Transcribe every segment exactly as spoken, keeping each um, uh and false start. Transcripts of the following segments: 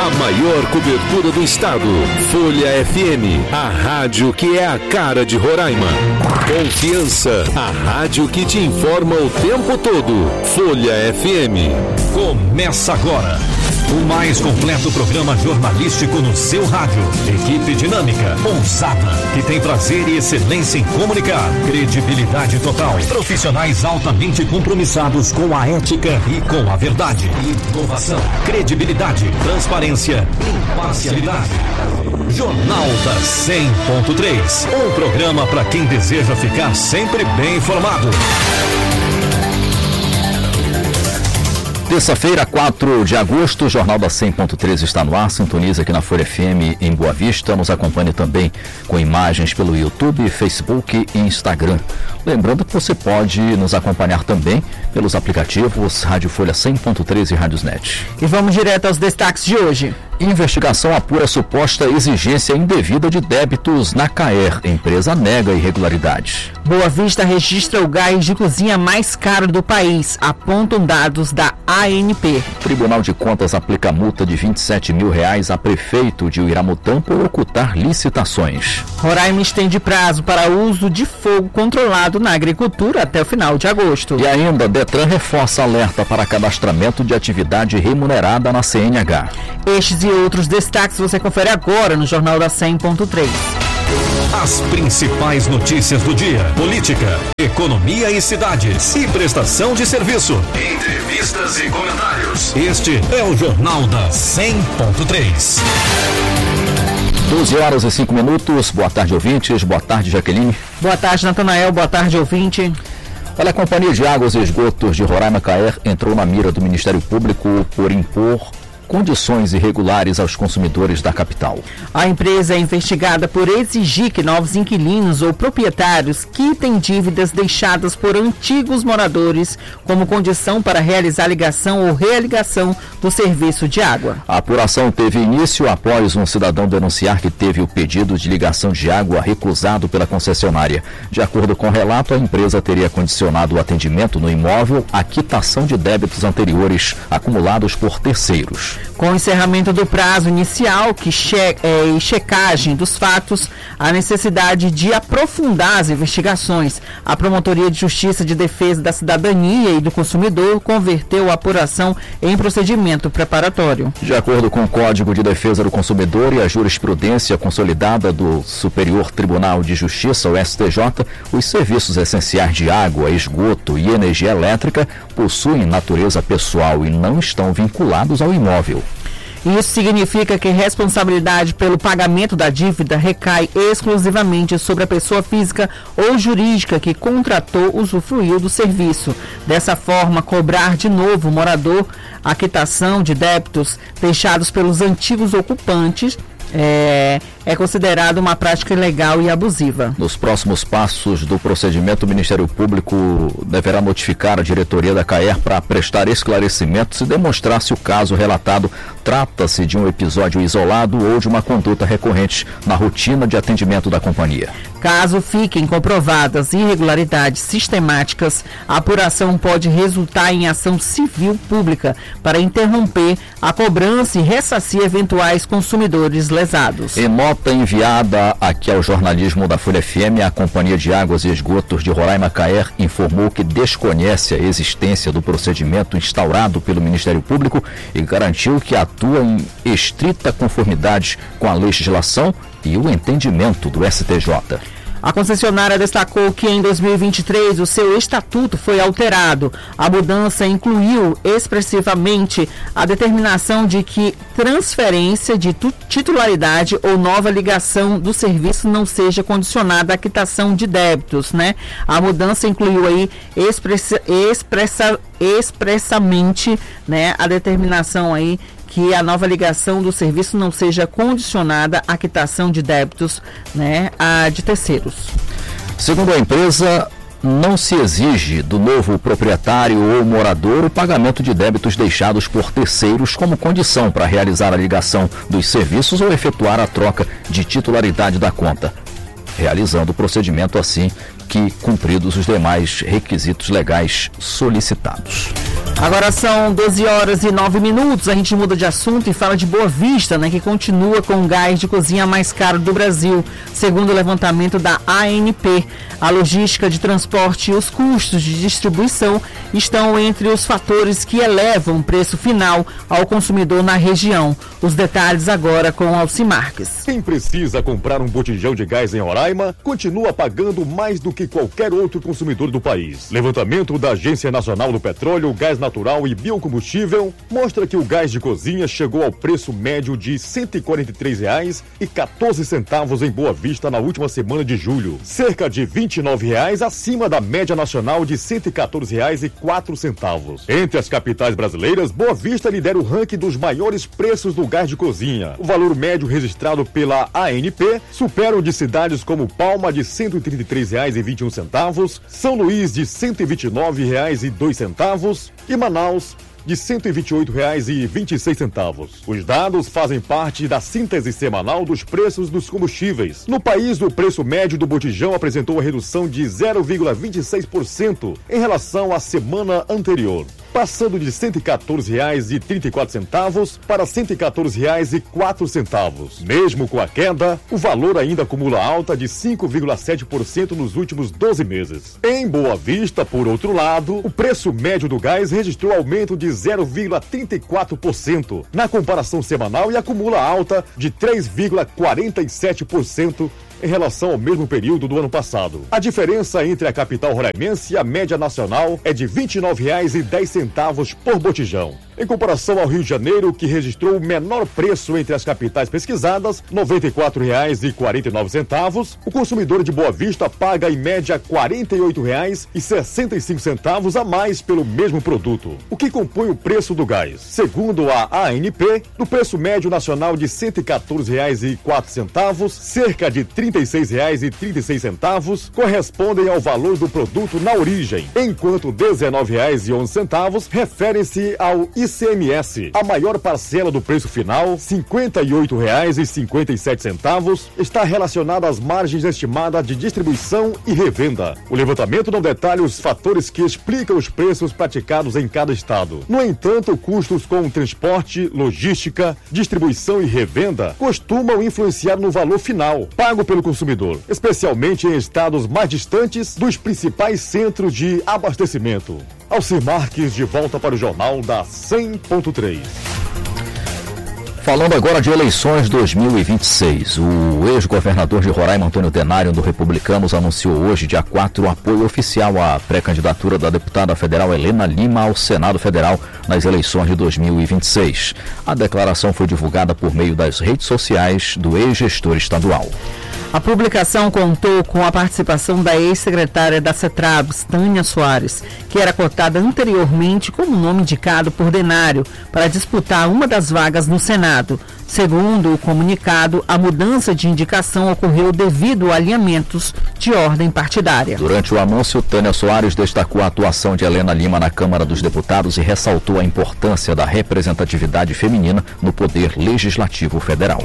A maior cobertura do estado. Folha F M, a rádio que é a cara de Roraima. Confiança, a rádio que te informa o tempo todo. Folha F M. Começa agora o mais completo programa jornalístico no seu rádio. Equipe dinâmica, ousada, que tem prazer e excelência em comunicar. Credibilidade total. Profissionais altamente compromissados com a ética e com a verdade. Inovação, credibilidade, transparência, imparcialidade. Jornal da cem ponto três. Um programa para quem deseja ficar sempre bem informado. Terça-feira, quatro de agosto, o Jornal da cem ponto três está no ar. Sintoniza aqui na Folha F M em Boa Vista. Nos acompanhe também com imagens pelo YouTube, Facebook e Instagram. Lembrando que você pode nos acompanhar também pelos aplicativos Rádio Folha cem ponto três e Rádiosnet. E vamos direto aos destaques de hoje. Investigação apura suposta exigência indevida de débitos na CAER. Empresa nega irregularidade. Boa Vista registra o gás de cozinha mais caro do país, apontam dados da A N P. Tribunal de Contas aplica multa de vinte e sete mil reais a prefeito de Uiramutã por ocultar licitações. Roraima estende prazo para uso de fogo controlado na agricultura até o final de agosto. E ainda, Detran reforça alerta para cadastramento de atividade remunerada na C N H. Estes e outros destaques você confere agora no Jornal da cem ponto três. As principais notícias do dia: política, economia e cidades, e prestação de serviço. Entrevistas e comentários. Este é o Jornal da cem ponto três. doze horas e cinco minutos. Boa tarde, ouvintes. Boa tarde, Jaqueline. Boa tarde, Natanael. Boa tarde, ouvinte. Olha, a Companhia de Águas e Esgotos de Roraima, CAER, entrou na mira do Ministério Público por impor condições irregulares aos consumidores da capital. A empresa é investigada por exigir que novos inquilinos ou proprietários quitem dívidas deixadas por antigos moradores como condição para realizar ligação ou realigação do serviço de água. A apuração teve início após um cidadão denunciar que teve o pedido de ligação de água recusado pela concessionária. De acordo com o relato, a empresa teria condicionado o atendimento no imóvel à quitação de débitos anteriores acumulados por terceiros. Com o encerramento do prazo inicial que che- é, e checagem dos fatos, a necessidade de aprofundar as investigações, a Promotoria de Justiça de Defesa da Cidadania e do Consumidor converteu a apuração em procedimento preparatório. De acordo com o Código de Defesa do Consumidor e a jurisprudência consolidada do Superior Tribunal de Justiça, o S T J, os serviços essenciais de água, esgoto e energia elétrica possuem natureza pessoal e não estão vinculados ao imóvel. Isso significa que a responsabilidade pelo pagamento da dívida recai exclusivamente sobre a pessoa física ou jurídica que contratou usufruiu do serviço. Dessa forma, cobrar de novo o morador a quitação de débitos deixados pelos antigos ocupantes É, é considerado uma prática ilegal e abusiva. Nos próximos passos do procedimento, o Ministério Público deverá notificar a diretoria da CAER para prestar esclarecimentos e demonstrar se o caso relatado trata-se de um episódio isolado ou de uma conduta recorrente na rotina de atendimento da companhia. Caso fiquem comprovadas irregularidades sistemáticas, a apuração pode resultar em ação civil pública para interromper a cobrança e ressarcir eventuais consumidores lesados. Em nota enviada aqui ao jornalismo da Folha F M, a Companhia de Águas e Esgotos de Roraima, CAER, informou que desconhece a existência do procedimento instaurado pelo Ministério Público e garantiu que atua em estrita conformidade com a legislação e o entendimento do S T J. A concessionária destacou que em dois mil e vinte e três o seu estatuto foi alterado. A mudança incluiu expressivamente a determinação de que transferência de titularidade ou nova ligação do serviço não seja condicionada à quitação de débitos, né? A mudança incluiu aí expressa, expressa, expressamente, né, a determinação aí que a nova ligação do serviço não seja condicionada à quitação de débitos, né, a, de terceiros. Segundo a empresa, não se exige do novo proprietário ou morador o pagamento de débitos deixados por terceiros como condição para realizar a ligação dos serviços ou efetuar a troca de titularidade da conta, realizando o procedimento assim que cumpridos os demais requisitos legais solicitados. Agora são doze horas e nove minutos, a gente muda de assunto e fala de Boa Vista, né, que continua com o gás de cozinha mais caro do Brasil, segundo o levantamento da A N P. A logística de transporte e os custos de distribuição estão entre os fatores que elevam o preço final ao consumidor na região. Os detalhes agora com Alci Marques. Quem precisa comprar um botijão de gás em Roraima continua pagando mais do que qualquer outro consumidor do país. Levantamento da Agência Nacional do Petróleo, Gás Natural e Biocombustível mostra que o gás de cozinha chegou ao preço médio de cento e quarenta e três reais e quatorze centavos em Boa Vista na última semana de julho, cerca de vinte e nove reais acima da média nacional de cento e quatorze reais e quatro centavos. Entre as capitais brasileiras, Boa Vista lidera o ranking dos maiores preços do gás de cozinha. O valor médio registrado pela A N P supera o de cidades como Palma, de cento e trinta e três reais e vinte e um centavos, São Luís, de cento e vinte e nove reais e dois centavos e Manaus, de cento e vinte e oito reais e vinte e seis centavos. Os dados fazem parte da síntese semanal dos preços dos combustíveis. No país, o preço médio do botijão apresentou a redução de zero vírgula vinte e seis por cento em relação à semana anterior, passando de cento e quatorze reais e trinta e quatro centavos para cento e quatorze reais e quatro centavos. Mesmo com a queda, o valor ainda acumula alta de cinco vírgula sete por cento nos últimos doze meses. Em Boa Vista, por outro lado, o preço médio do gás registrou aumento de zero vírgula trinta e quatro por cento na comparação semanal e acumula alta de três vírgula quarenta e sete por cento em relação ao mesmo período do ano passado. A diferença entre a capital roraimense e a média nacional é de vinte e nove reais e dez centavos por botijão. Em comparação ao Rio de Janeiro, que registrou o menor preço entre as capitais pesquisadas, noventa e quatro reais e quarenta e nove centavos, o consumidor de Boa Vista paga em média quarenta e oito reais e sessenta e cinco centavos a mais pelo mesmo produto. O que compõe o preço do gás? Segundo a A N P, do preço médio nacional de cento e quatorze reais e quatro centavos, cerca de trinta e seis reais e trinta e seis centavos correspondem ao valor do produto na origem, enquanto dezenove reais e onze centavos referem-se ao I C M S. A maior parcela do preço final, cinquenta e oito reais e cinquenta e sete centavos, está relacionada às margens estimadas de distribuição e revenda. O levantamento não detalha os fatores que explicam os preços praticados em cada estado. No entanto, custos com transporte, logística, distribuição e revenda costumam influenciar no valor final, pago pelo consumidor, especialmente em estados mais distantes dos principais centros de abastecimento. Alci Marques, de volta para o Jornal da cem ponto três. Falando agora de eleições dois mil e vinte e seis, o ex-governador de Roraima, Antônio Denário, do Republicanos, anunciou hoje, dia quatro, o apoio oficial à pré-candidatura da deputada federal Helena Lima ao Senado Federal nas eleições de dois mil e vinte e seis. A declaração foi divulgada por meio das redes sociais do ex-gestor estadual. A publicação contou com a participação da ex-secretária da CETRABS, Tânia Soares, que era cotada anteriormente como nome indicado por Denário para disputar uma das vagas no Senado. Segundo o comunicado, a mudança de indicação ocorreu devido a alinhamentos de ordem partidária. Durante o anúncio, Tânia Soares destacou a atuação de Helena Lima na Câmara dos Deputados e ressaltou a importância da representatividade feminina no Poder Legislativo Federal.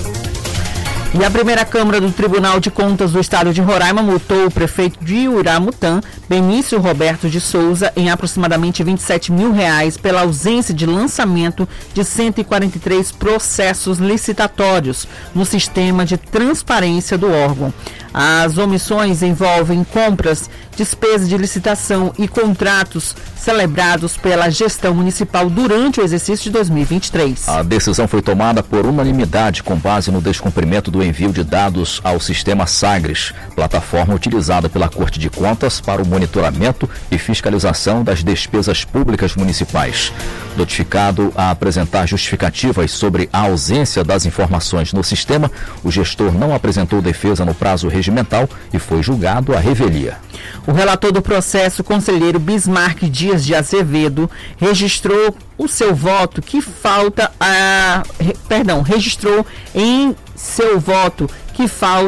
E a primeira Câmara do Tribunal de Contas do Estado de Roraima multou o prefeito de Uramutã, Benício Roberto de Souza, em aproximadamente vinte e sete mil reais pela ausência de lançamento de cento e quarenta e três processos licitatórios no sistema de transparência do órgão. As omissões envolvem compras, despesas de licitação e contratos celebrados pela gestão municipal durante o exercício de dois mil e vinte e três. A decisão foi tomada por unanimidade com base no descumprimento do envio de dados ao sistema Sagres, plataforma utilizada pela Corte de Contas para o monitoramento e fiscalização das despesas públicas municipais. Notificado a apresentar justificativas sobre a ausência das informações no sistema, o gestor não apresentou defesa no prazo regimental e foi julgado à revelia. O relator do processo, conselheiro Bismarck Dias de Azevedo, registrou o seu voto que falta a, perdão, registrou em seu voto que falta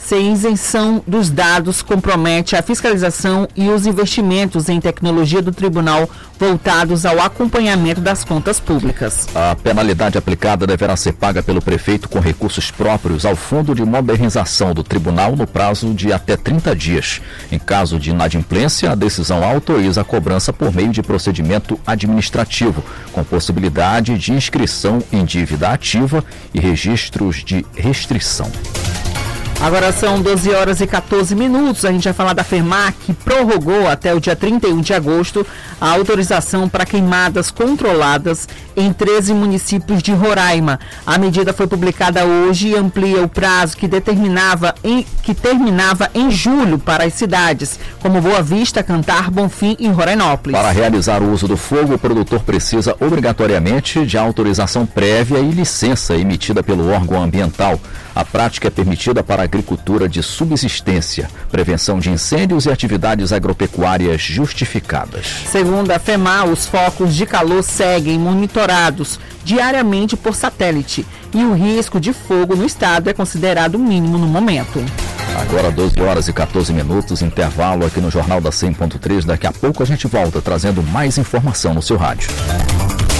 sem isenção dos dados compromete a fiscalização e os investimentos em tecnologia do tribunal voltados ao acompanhamento das contas públicas. A penalidade aplicada deverá ser paga pelo prefeito com recursos próprios ao Fundo de Modernização do Tribunal no prazo de até trinta dias. Em caso de inadimplência, a decisão autoriza a cobrança por meio de procedimento administrativo, com possibilidade de inscrição em dívida ativa e registros de restrição. Agora são doze horas e quatorze minutos. A gente vai falar da FEMAR, que prorrogou até o dia trinta e um de agosto a autorização para queimadas controladas em treze municípios de Roraima. A medida foi publicada hoje e amplia o prazo que determinava em, que terminava em julho para as cidades, como Boa Vista, Cantar, Bonfim e Rorainópolis. Para realizar o uso do fogo, o produtor precisa obrigatoriamente de autorização prévia e licença emitida pelo órgão ambiental. A prática é permitida para a agricultura de subsistência, prevenção de incêndios e atividades agropecuárias justificadas. Segundo a FEMAR, os focos de calor seguem monitorados diariamente por satélite e o risco de fogo no estado é considerado mínimo no momento. Agora doze horas e quatorze minutos, intervalo aqui no Jornal da cem ponto três. Daqui a pouco a gente volta trazendo mais informação no seu rádio.